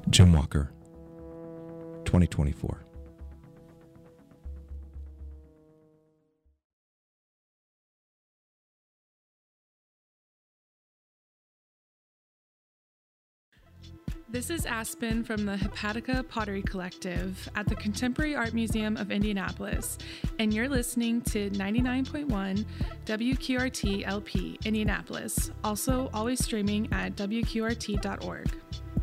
Jim Walker, 2024. This is Aspen from the Hepatica Pottery Collective at the Contemporary Art Museum of Indianapolis, and you're listening to 99.1 WQRT LP Indianapolis, also always streaming at WQRT.org.